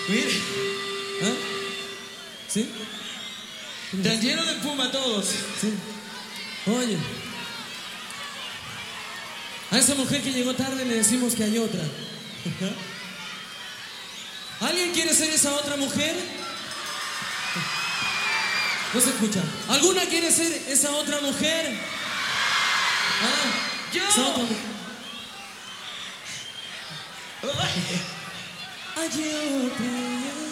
Mire, ¿Ah? ¿Sí? están llenos de espuma todos. Sí. Oye, a esa mujer que llegó tarde le decimos que hay otra. ¿Alguien quiere ser esa otra mujer? No se escucha. ¿Alguna quiere ser esa otra mujer? Ah, ¡Yo! esa otra mujer. Hay otra.